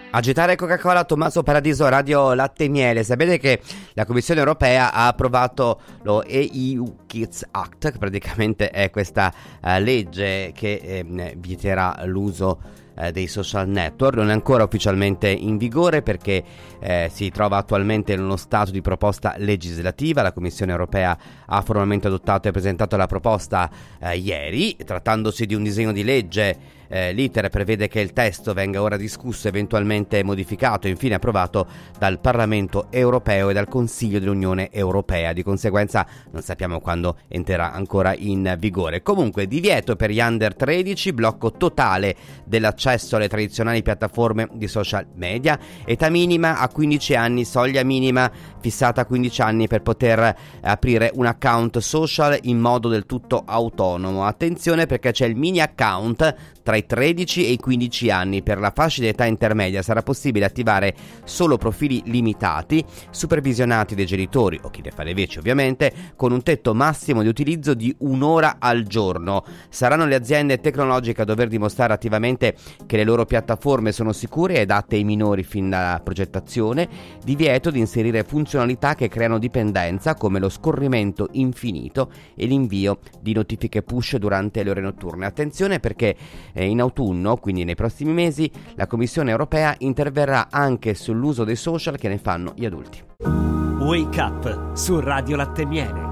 Agitare Coca-Cola, Tommaso Paradiso, Radio Latte e Miele. Sapete che la Commissione Europea ha approvato lo EU Kids Act, che praticamente è questa legge che vieterà l'uso dei social network. Non è ancora ufficialmente in vigore perché si trova attualmente in uno stato di proposta legislativa. La Commissione Europea ha formalmente adottato e presentato la proposta ieri. Trattandosi di un disegno di legge, l'iter prevede che il testo venga ora discusso, eventualmente modificato e infine approvato dal Parlamento Europeo e dal Consiglio dell'Unione Europea. Di conseguenza non sappiamo quando entrerà ancora in vigore. Comunque, divieto per gli under 13, blocco totale dell'accesso alle tradizionali piattaforme di social media, età minima a 15 anni, soglia minima fissata a 15 anni per poter aprire un account social in modo del tutto autonomo. Attenzione, perché c'è il mini account tra i 13 e i 15 anni. Per la fascia di età intermedia sarà possibile attivare solo profili limitati, supervisionati dai genitori o chi ne fa le veci ovviamente, con un tetto massimo di utilizzo di un'ora al giorno. Saranno le aziende tecnologiche a dover dimostrare attivamente che le loro piattaforme sono sicure e adatte ai minori fin dalla progettazione. Divieto di inserire funzionalità che creano dipendenza, come lo scorrimento infinito e l'invio di notifiche push durante le ore notturne. Attenzione, perché in autunno, quindi nei prossimi mesi, la Commissione Europea interverrà anche sull'uso dei social che ne fanno gli adulti. Wake Up su Radio Latte e Miele.